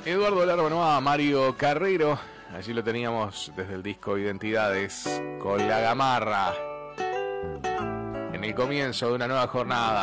Eduardo Larbanoa, Mario Carrero. Allí lo teníamos desde el disco Identidades con La Gamarra. En el comienzo de una nueva jornada.